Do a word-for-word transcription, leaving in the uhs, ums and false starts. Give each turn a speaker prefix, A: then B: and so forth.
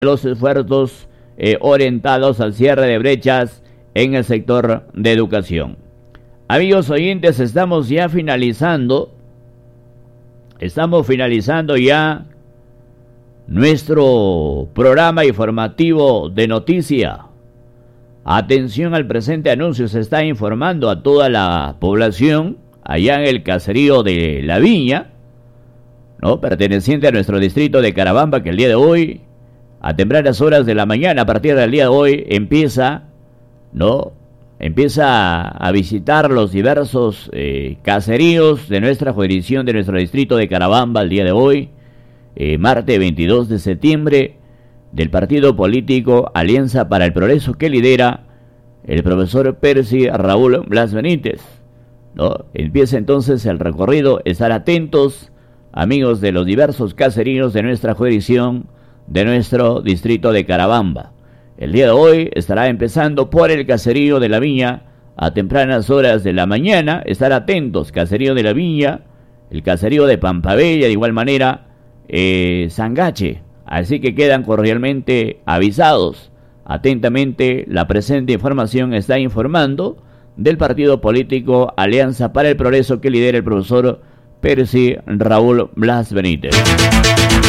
A: los esfuerzos eh, orientados al cierre de brechas en el sector de educación. Amigos oyentes, estamos ya finalizando, estamos finalizando ya nuestro programa informativo de noticia. Atención al presente anuncio, se está informando a toda la población allá en el caserío de La Viña, ¿no?, perteneciente a nuestro distrito de Carabamba, que el día de hoy, a tempranas horas de la mañana, a partir del día de hoy, empieza, ¿no?, empieza a visitar los diversos eh, caseríos de nuestra jurisdicción, de nuestro distrito de Carabamba, el día de hoy, eh, martes veintidós de septiembre, del partido político Alianza para el Progreso, que lidera el profesor Percy Raúl Blas Benítez, ¿no? Empieza entonces el recorrido. Estar atentos, amigos de los diversos caseríos de nuestra jurisdicción, de nuestro distrito de Carabamba. El día de hoy estará empezando por el caserío de La Viña a tempranas horas de la mañana. Estar atentos, caserío de La Viña, el caserío de Pampabella, de igual manera eh, Sangache. Así que quedan cordialmente avisados. Atentamente, la presente información está informando del partido político Alianza para el Progreso, que lidera el profesor Percy Raúl Blas Benítez.